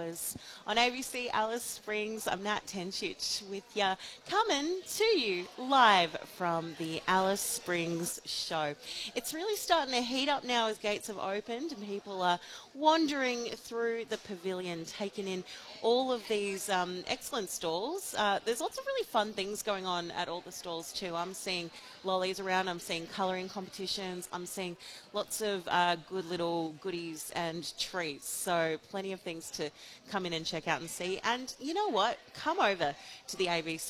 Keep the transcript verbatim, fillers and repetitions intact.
Hours on A B C Alice Springs. I'm Nat Tenchich with you, coming to you live from the Alice Springs show. It's really starting to heat up now as gates have opened and people are wandering through the pavilion, taking in all of these um, excellent stalls. Uh, there's lots of really fun things going on at all the stalls too. I'm seeing lollies around, I'm seeing colouring competitions, I'm seeing lots of uh, good little goodies and treats. So plenty of things to come in and check out and see. And you know what? Come over to the A B C